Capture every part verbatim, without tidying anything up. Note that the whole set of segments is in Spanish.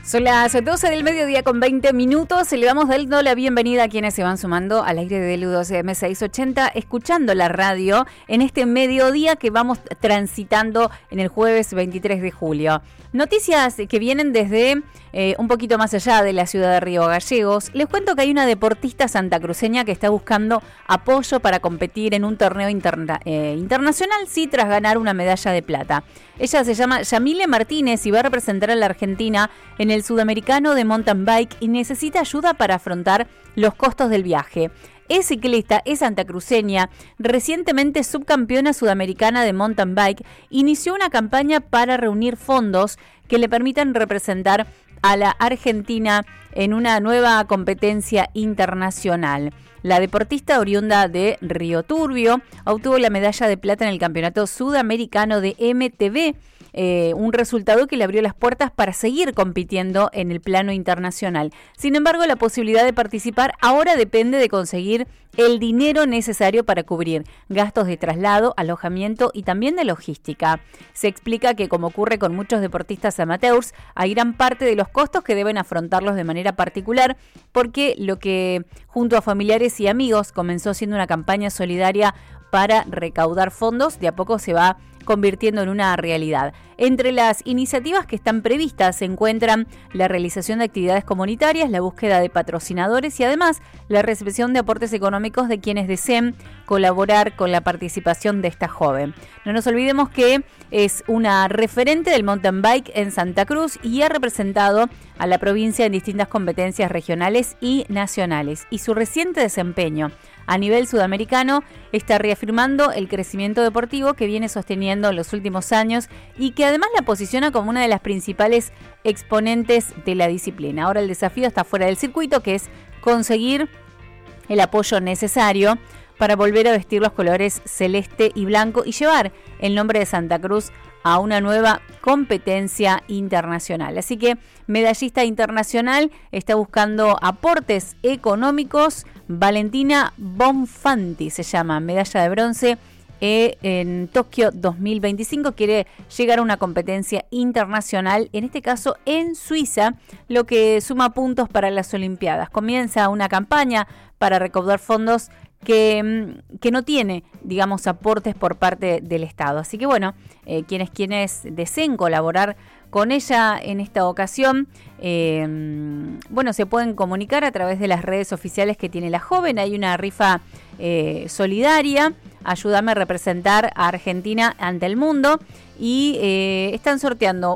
Son las doce del mediodía con veinte minutos. Le vamos dando la bienvenida a quienes se van sumando al aire de L U doce M seiscientos ochenta, escuchando la radio en este mediodía que vamos transitando en el jueves veintitrés de julio. Noticias que vienen desde eh, un poquito más allá de la ciudad de Río Gallegos. Les cuento que hay una deportista santacruceña que está buscando apoyo para competir en un torneo interna, eh, internacional, sí, tras ganar una medalla de plata. Ella se llama Yamile Martínez y va a representar a la Argentina en el Sudamericano de Mountain Bike y necesita ayuda para afrontar los costos del viaje. Es ciclista, es santacruceña, recientemente subcampeona sudamericana de mountain bike, inició una campaña para reunir fondos que le permitan representar a la Argentina en una nueva competencia internacional. La deportista oriunda de Río Turbio obtuvo la medalla de plata en el Campeonato Sudamericano de M T B, eh, un resultado que le abrió las puertas para seguir compitiendo en el plano internacional. Sin embargo, la posibilidad de participar ahora depende de conseguir el dinero necesario para cubrir gastos de traslado, alojamiento y también de logística. Se explica que, como ocurre con muchos deportistas amateurs, hay gran parte de los costos que deben afrontarlos de manera particular, porque lo que junto a familiares y amigos comenzó siendo una campaña solidaria para recaudar fondos, de a poco se va convirtiendo en una realidad. Entre las iniciativas que están previstas se encuentran la realización de actividades comunitarias, la búsqueda de patrocinadores y además la recepción de aportes económicos de quienes deseen colaborar con la participación de esta joven. No nos olvidemos que es una referente del mountain bike en Santa Cruz y ha representado a la provincia en distintas competencias regionales y nacionales. Y su reciente desempeño a nivel sudamericano está reafirmando el crecimiento deportivo que viene sosteniendo en los últimos años y que además la posiciona como una de las principales exponentes de la disciplina. Ahora el desafío está fuera del circuito, que es conseguir el apoyo necesario para volver a vestir los colores celeste y blanco y llevar el nombre de Santa Cruz a una nueva competencia internacional. Así que medallista internacional está buscando aportes económicos. Valentina Bonfanti se llama, medalla de bronce eh, en Tokio dos mil veinticinco. Quiere llegar a una competencia internacional, en este caso en Suiza, lo que suma puntos para las Olimpiadas. Comienza una campaña para recaudar fondos que, que no tiene, digamos, aportes por parte del Estado. Así que bueno, eh, quienes, quienes deseen colaborar con ella en esta ocasión, eh, bueno, se pueden comunicar a través de las redes oficiales que tiene la joven. Hay una rifa eh, solidaria, ayúdame a representar a Argentina ante el mundo, y eh, están sorteando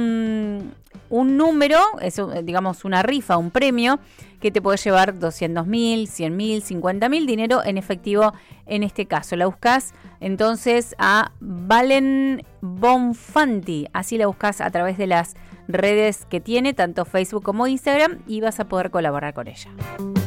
un, un número, es, digamos, una rifa, un premio, que te puede llevar doscientos mil, cien mil, cincuenta mil, dinero en efectivo en este caso. La buscas entonces a Valen Bonfanti, así la buscas a través de las redes que tiene, tanto Facebook como Instagram, y vas a poder colaborar con ella.